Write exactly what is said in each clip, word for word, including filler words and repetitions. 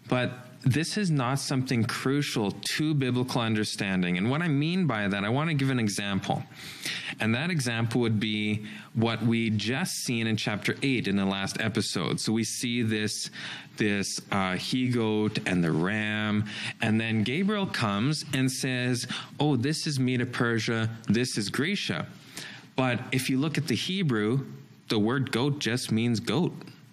But this is not something crucial to biblical understanding. And what I mean by that, I want to give an example. And that example would be what we just seen in chapter eight in the last episode. So we see this, this uh, he-goat and the ram. And then Gabriel comes and says, oh, this is Medo-Persia, this is Grecia. But if you look at the Hebrew, the word goat just means goat.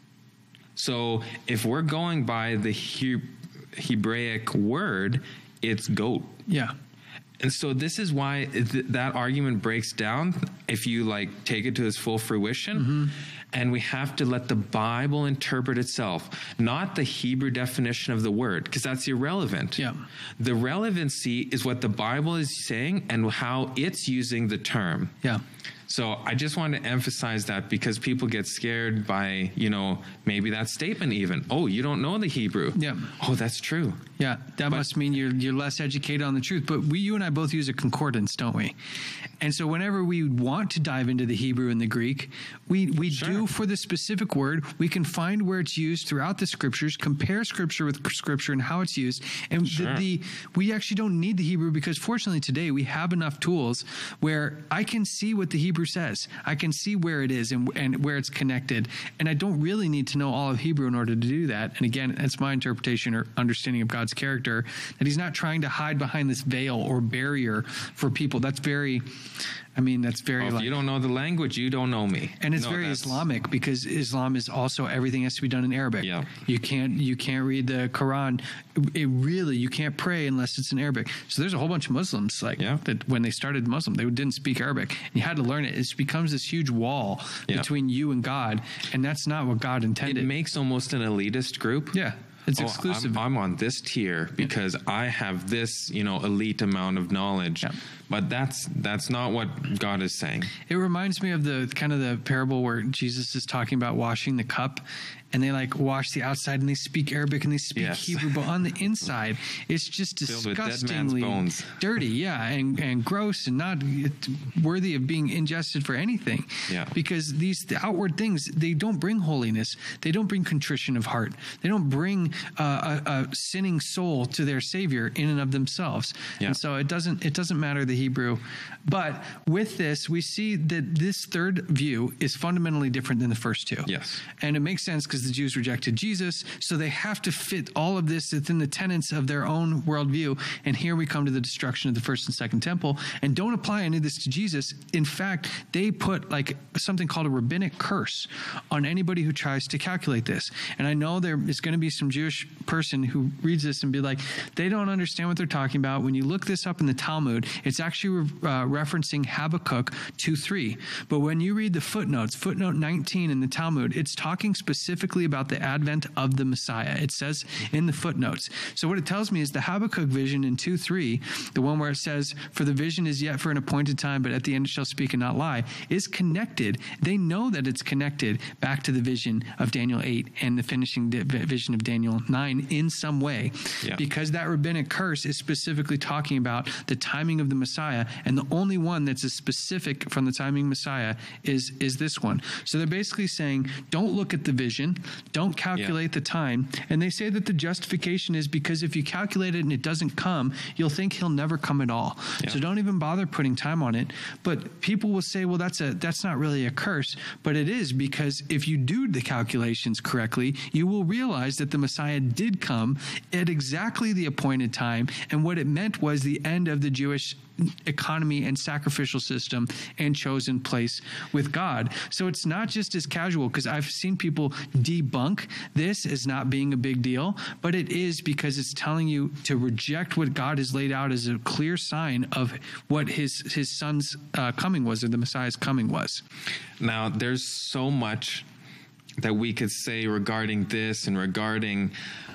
So if we're going by the He- Hebraic word, it's goat. Yeah. And so this is why th- that argument breaks down if you like take it to its full fruition. Mm-hmm. And we have to let the Bible interpret itself, not the Hebrew definition of the word, because that's irrelevant. Yeah. The relevancy is what the Bible is saying and how it's using the term. Yeah. So I just want to emphasize that because people get scared by, you know, maybe that statement even. Oh, you don't know the Hebrew. Yeah. Oh, that's true. Yeah, that but, must mean you're you're less educated on the truth. But we, you and I both use a concordance, don't we? And so whenever we want to dive into the Hebrew and the Greek, we, we sure. do for the specific word. We can find where it's used throughout the scriptures, compare scripture with scripture and how it's used. And sure. the, the we actually don't need the Hebrew because fortunately today we have enough tools where I can see what the Hebrew says. I can see where it is and, and where it's connected. And I don't really need to know all of Hebrew in order to do that. And again, that's my interpretation or understanding of God's character, that he's not trying to hide behind this veil or barrier for people. That's very, I mean, that's very well, if like, you don't know the language, you don't know me. And it's no, very that's... Islamic because Islam is also, everything has to be done in Arabic. Yeah. You can't, you can't read the Quran. It really, you can't pray unless it's in Arabic. So there's a whole bunch of Muslims like yeah. that when they started Muslim, they didn't speak Arabic. You had to learn it. It becomes this huge wall yeah. between you and God. And that's not what God intended. It makes almost an elitist group. Yeah. It's oh, exclusive. I'm, I'm on this tier because yeah. I have this, you know, elite amount of knowledge. Yeah. But that's that's not what God is saying. It reminds me of the kind of the parable where Jesus is talking about washing the cup, and they like wash the outside and they speak Arabic and they speak yes. Hebrew, but on the inside it's just disgustingly dirty, yeah, and and gross and not worthy of being ingested for anything. Yeah. Because these the outward things, they don't bring holiness, they don't bring contrition of heart, they don't bring uh, a, a sinning soul to their Savior in and of themselves. Yeah. And so it doesn't it doesn't matter the Hebrew. But with this, we see that this third view is fundamentally different than the first two. Yes. And it makes sense because the Jews rejected Jesus, so they have to fit all of this within the tenets of their own worldview. And here we come to the destruction of the first and second temple, and don't apply any of this to Jesus. In fact, they put like something called a rabbinic curse on anybody who tries to calculate this. And I know there is going to be some Jewish person who reads this and be like, they don't understand what they're talking about. When you look this up in the Talmud, it's actually uh, referencing Habakkuk two three. But when you read the footnotes, footnote nineteen in the Talmud, it's talking specifically about the advent of the Messiah. It says in the footnotes. So what it tells me is the Habakkuk vision in two three, the one where it says, for the vision is yet for an appointed time, but at the end it shall speak and not lie, is connected. They know that it's connected back to the vision of Daniel eight and the finishing vision of Daniel nine in some way. Yeah. Because that rabbinic curse is specifically talking about the timing of the Messiah. Messiah, and the only one that's as specific from the timing Messiah is is this one. So they're basically saying, don't look at the vision, don't calculate yeah. the time, and they say that the justification is because if you calculate it and it doesn't come, you'll think he'll never come at all. Yeah. So don't even bother putting time on it. But people will say, well, that's a that's not really a curse, but it is, because if you do the calculations correctly, you will realize that the Messiah did come at exactly the appointed time, and what it meant was the end of the Jewish economy and sacrificial system and chosen place with God. So it's not just as casual, because I've seen people debunk this as not being a big deal, but it is, because it's telling you to reject what God has laid out as a clear sign of what his his son's uh, coming was, or the Messiah's coming was. Now, there's so much that we could say regarding this and regarding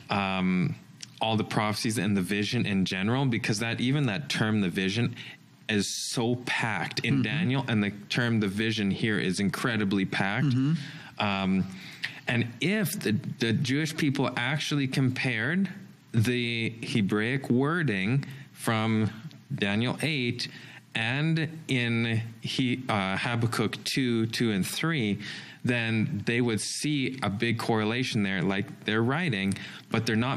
um all the prophecies and the vision in general, because that even that term, the vision, is so packed in mm-hmm. Daniel, and the term, the vision here, is incredibly packed. Mm-hmm. Um, and if the, the Jewish people actually compared the Hebraic wording from Daniel eight and in he, uh, Habakkuk two, two and three, then they would see a big correlation there. Like, they're writing, but they're not